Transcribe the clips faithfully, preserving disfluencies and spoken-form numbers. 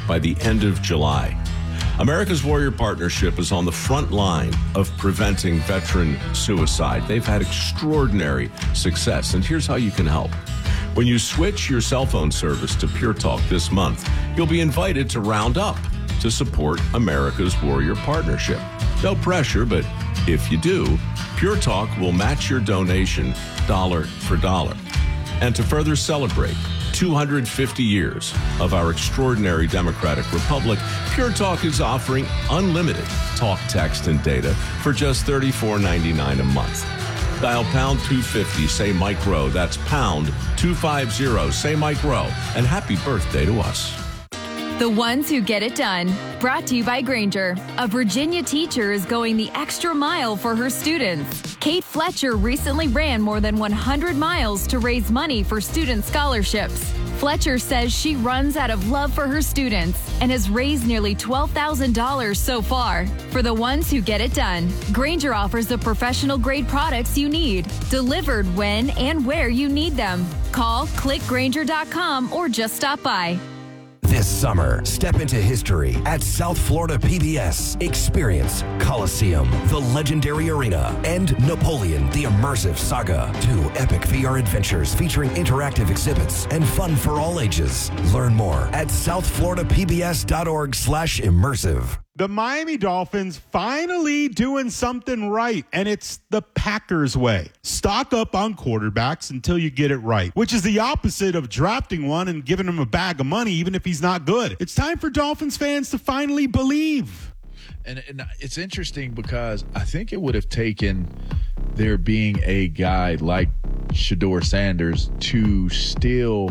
by the end of July. America's Warrior Partnership is on the front line of preventing veteran suicide. They've had extraordinary success, and here's how you can help. When you switch your cell phone service to Pure Talk this month, you'll be invited to round up to support America's Warrior Partnership. No pressure, but if you do, Pure Talk will match your donation dollar for dollar. And to further celebrate two hundred fifty years of our extraordinary democratic republic, Pure Talk is offering unlimited talk, text, and data for just thirty-four ninety-nine a month. Dial pound two fifty, say Mike Rowe. That's pound two fifty, say Mike Rowe. And happy birthday to us. The ones who get it done. Brought to you by Granger. A Virginia teacher is going the extra mile for her students. Kate Fletcher recently ran more than one hundred miles to raise money for student scholarships. Fletcher says she runs out of love for her students and has raised nearly twelve thousand dollars so far. For the ones who get it done, Granger offers the professional-grade products you need, delivered when and where you need them. Call, click Granger dot com, or just stop by. This summer, step into history at South Florida P B S. Experience Coliseum, the legendary arena, and Napoleon, the immersive saga. Two epic V R adventures featuring interactive exhibits and fun for all ages. Learn more at southfloridapbs.org slash immersive. The Miami Dolphins finally doing something right, and it's the Packers way. Stock up on quarterbacks until you get it right, which is the opposite of drafting one and giving him a bag of money even if he's not good. It's time for Dolphins fans to finally believe. And, and it's interesting because I think it would have taken there being a guy like Shedeur Sanders to still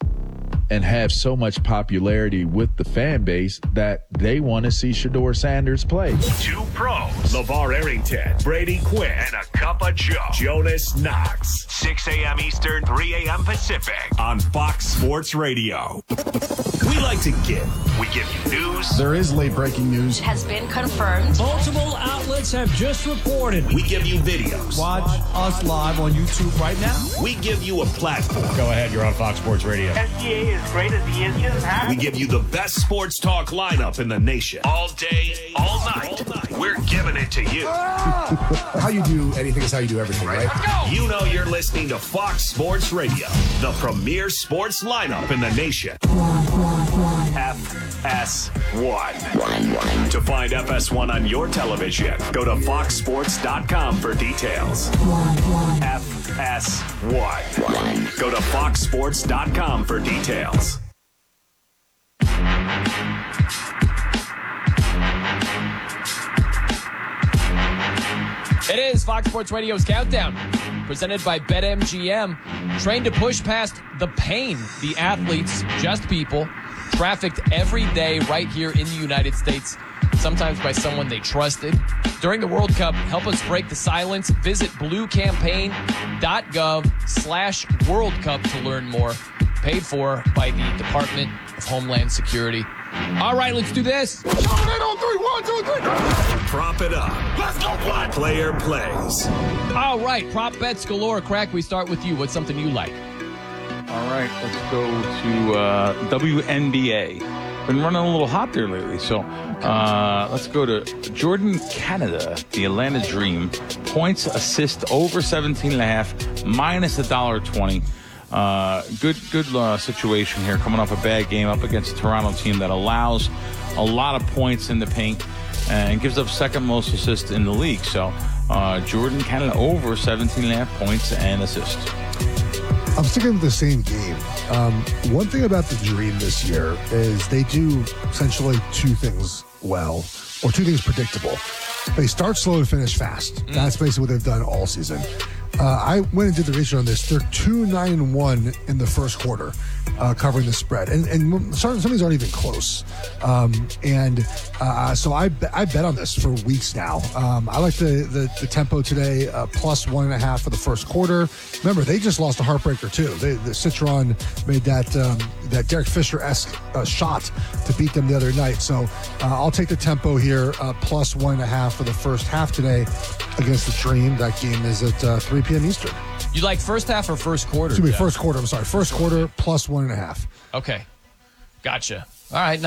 and have so much popularity with the fan base that they want to see Shedeur Sanders play. Two pros, LeVar Arrington, Brady Quinn, and a cup of Joe, Jonas Knox. six a.m. Eastern, three a.m. Pacific on Fox Sports Radio. We like to give. We give you news. There is late breaking news. Has been confirmed. Multiple outlets have just reported. We give you videos. Watch us live on YouTube right now. We give you a platform. Go ahead, you're on Fox Sports Radio. S G A as great as he is, just happy. We give you the best sports talk lineup in the nation. All day, all night. All night. We're giving it to you. How you do anything is how you do everything, right? Let's go. You know you're listening to Fox Sports Radio, the premier sports lineup in the nation. F S one. To find F S one on your television, go to fox sports dot com for details. F S one. Go to fox sports dot com for details. It is Fox Sports Radio's Countdown, presented by BetMGM. Trained to push past the pain the athletes, just people, trafficked every day right here in the United States, sometimes by someone they trusted. During the World Cup, help us break the silence. Visit bluecampaign.gov slash World Cup to learn more. Paid for by the Department of Homeland Security. All right, let's do this. Prop it up. Let's go play. Player plays. All right, prop bets galore. Crack, we start with you. What's something you like? All right, let's go to uh, W N B A. Been running a little hot there lately, so uh, let's go to Jordan Canada, the Atlanta Dream. Points, assist over seventeen and a half, minus a dollar twenty. Uh, good, good uh, situation here. Coming off a bad game up against a Toronto team that allows a lot of points in the paint and gives up second most assists in the league. So uh, Jordan Canada over seventeen and a half points and assists. I'm sticking with the same game. Um, one thing about the Dream this year is they do essentially two things well, or two things predictable. They start slow and finish fast. Mm. That's basically what they've done all season. Uh, I went and did the research on this. They're two nine and one in the first quarter, uh, covering the spread, and and some of these aren't even close. Um, and uh, so I be, I bet on this for weeks now. Um, I like the the, the tempo today, uh, plus one and a half for the first quarter. Remember, they just lost a heartbreaker too. They, the Citron made that um, that Derek Fisher-esque uh, shot to beat them the other night. So uh, I'll take the tempo here, uh, plus one and a half for the first half today against the Dream. That game is at uh, three p.m. Eastern. You like first half or first quarter? Excuse me, first quarter. I'm sorry. First quarter plus one and a half. Okay. Gotcha. All right.